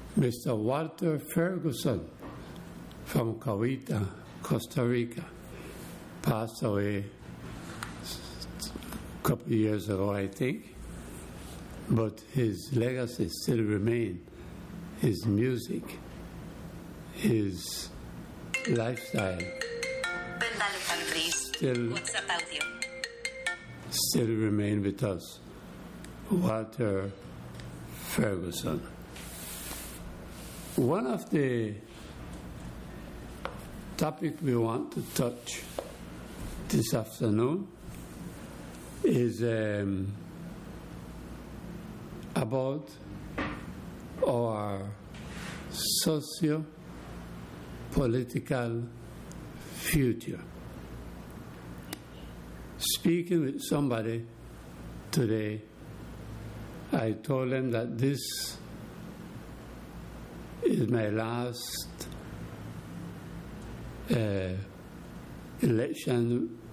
Mr. Walter Ferguson from Cavite, Costa Rica, passed away a couple of years ago, I think, but his legacy still remains. His music, his lifestyle still remain with us. Walter Ferguson. One of the topics we want to touch this afternoon is about our socio-political future. Speaking with somebody today, I told him that this is my last election